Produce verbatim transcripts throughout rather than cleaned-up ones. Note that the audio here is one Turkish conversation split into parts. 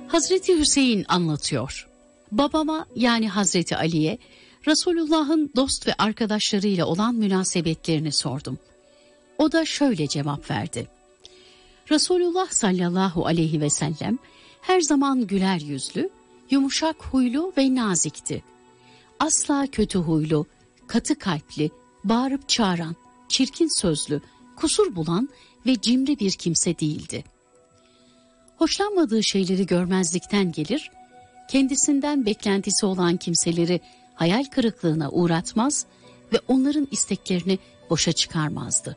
Hazreti Hüseyin anlatıyor. Babama yani Hazreti Ali'ye Resulullah'ın dost ve arkadaşlarıyla olan münasebetlerini sordum. O da şöyle cevap verdi. Resulullah sallallahu aleyhi ve sellem her zaman güler yüzlü, yumuşak huylu ve nazikti. Asla kötü huylu, katı kalpli, bağırıp çağıran, çirkin sözlü, kusur bulan ve cimri bir kimse değildi. Hoşlanmadığı şeyleri görmezlikten gelir, kendisinden beklentisi olan kimseleri hayal kırıklığına uğratmaz ve onların isteklerini boşa çıkarmazdı.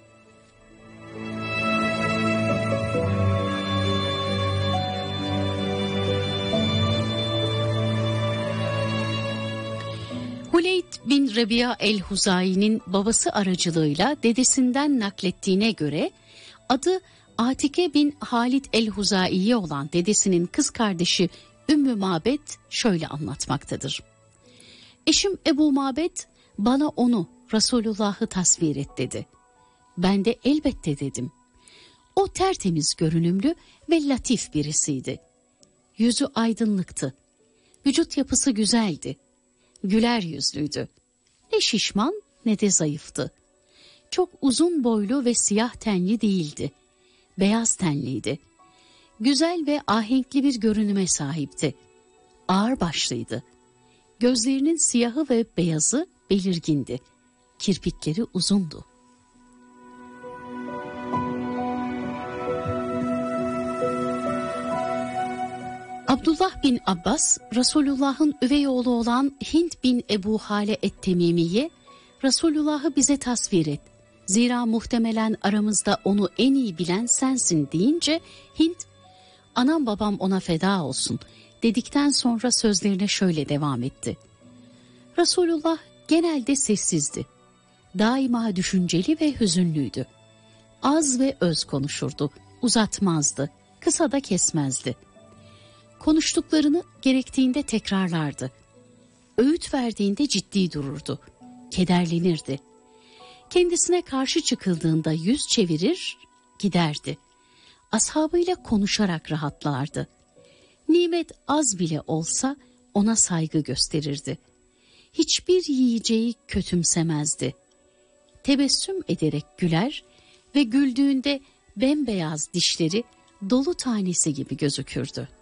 Huleyd bin Rabia el-Huzayi'nin babası aracılığıyla dedesinden naklettiğine göre adı Atike bin Halid el-Huzayi'ye olan dedesinin kız kardeşi Ümmü Mabed şöyle anlatmaktadır. Eşim Ebu Mabed bana onu, Resulullah'ı tasvir et dedi. Ben de elbette dedim. O tertemiz görünümlü ve latif birisiydi. Yüzü aydınlıktı. Vücut yapısı güzeldi. Güler yüzlüydü. Ne şişman ne de zayıftı. Çok uzun boylu ve siyah tenli değildi. Beyaz tenliydi. Güzel ve ahenkli bir görünüme sahipti. Ağır başlıydı. Gözlerinin siyahı ve beyazı belirgindi. Kirpikleri uzundu. Abdullah bin Abbas, Resulullah'ın üvey oğlu olan Hint bin Ebu Hale et-Temimi'ye, Resulullah'ı bize tasvir et. Zira muhtemelen aramızda onu en iyi bilen sensin deyince Hint, anam babam ona feda olsun dedikten sonra sözlerine şöyle devam etti. Resulullah genelde sessizdi. Daima düşünceli ve hüzünlüydü. Az ve öz konuşurdu, uzatmazdı, kısa da kesmezdi. Konuştuklarını gerektiğinde tekrarlardı. Öğüt verdiğinde ciddi dururdu. Kederlenirdi. Kendisine karşı çıkıldığında yüz çevirir, giderdi. Ashabıyla konuşarak rahatlardı. Nimet az bile olsa ona saygı gösterirdi. Hiçbir yiyeceği kötümsemezdi. Tebessüm ederek güler ve güldüğünde bembeyaz dişleri dolu tanesi gibi gözükürdü.